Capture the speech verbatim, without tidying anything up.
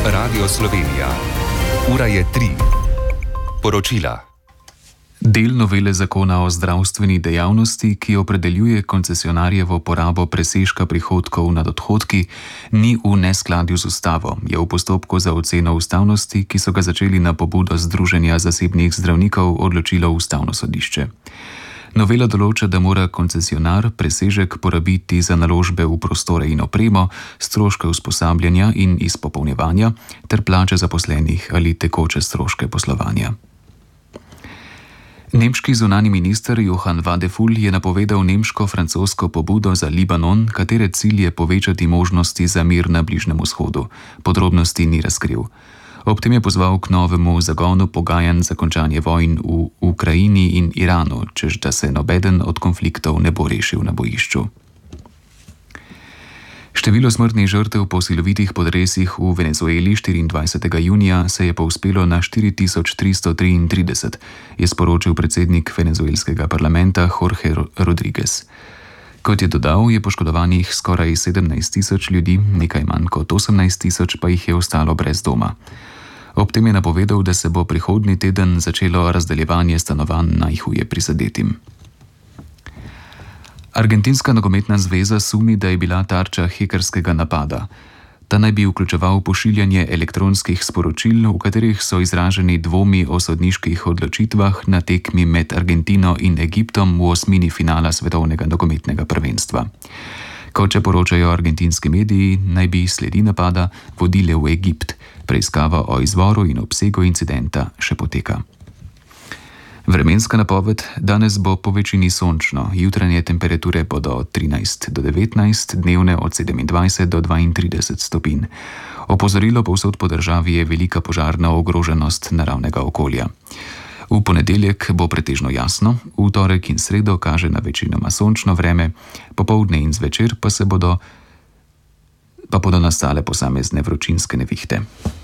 Radio Slovenija. Ura je tri. Poročila. Del novele zakona o zdravstveni dejavnosti, ki opredeljuje koncesionarjevo porabo presežka prihodkov nad odhodki, ni v neskladju z ustavo, je v postopku za oceno ustavnosti, ki so ga začeli na pobudo Združenja zasebnih zdravnikov, odločilo Ustavno sodišče. Novela določa, da mora koncesionar presežek porabiti za naložbe v prostore in opremo, stroške usposabljanja in izpopolnjevanja ter plače zaposlenih ali tekoče stroške poslovanja. Nemški zunani minister Johann Wadephul je napovedal nemško-francosko pobudo za Libanon, katere cilj je povečati možnosti za mir na Bližnjem vzhodu. Podrobnosti ni razkril. Ob tem je pozval k novemu zagonu pogajanj za končanje vojn v Ukrajini in Iranu, češ da se nobeden od konfliktov ne bo rešil na bojišču. Število smrtnih žrtev po silovitih podresih v Venezueli štiriindvajsetega junija se je povzpelo na štiri tisoč tristo triintrideset, je sporočil predsednik venezuelskega parlamenta Jorge Rodriguez. Kot je dodal, je poškodovanih skoraj sedemnajst tisoč ljudi, nekaj manj kot osemnajst tisoč pa jih je ostalo brez doma. Ob tem je napovedal, da se bo prihodnji teden začelo razdeljevanje stanovanj najhuje prizadetim. Argentinska nogometna zveza sumi, da je bila tarča hekerskega napada. Ta naj bi vključeval pošiljanje elektronskih sporočil, v katerih so izraženi dvomi o sodniških odločitvah na tekmi med Argentino in Egiptom v osmini finala svetovnega nogometnega prvenstva. Kot če poročajo argentinski mediji, naj bi sledi napada vodile v Egipt. Preiskava o izvoru in obsegu incidenta še poteka. Vremenska napoved: danes bo povečini sončno, jutranje temperature bodo od trinajst do devetnajst, dnevne od sedemindvajset do dvaintrideset stopinj. Opozorilo povsod po državi je velika požarna ogroženost naravnega okolja. V ponedeljek bo pretežno jasno, v torek in sredo kaže na večinoma sončno vreme, popoldne in zvečer pa se bodo, pa bodo nastale posamezne vročinske nevihte.